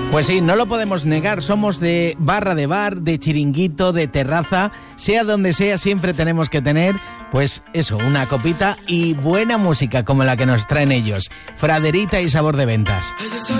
Pues sí, no lo podemos negar, somos de barra de bar, de chiringuito, de terraza, sea donde sea, siempre tenemos que tener, pues eso, una copita y buena música como la que nos traen ellos, Fraderita y Sabor de Ventas.